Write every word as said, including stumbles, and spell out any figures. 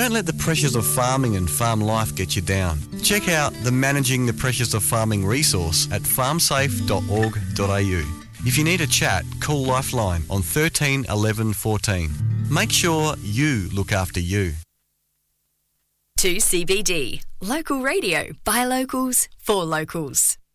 Don't let the pressures of farming and farm life get you down. Check out the Managing the Pressures of Farming resource at farm safe dot org dot a u. If you need a chat, call Lifeline on thirteen eleven fourteen. Make sure you look after you. two C B D. Local radio by locals for locals.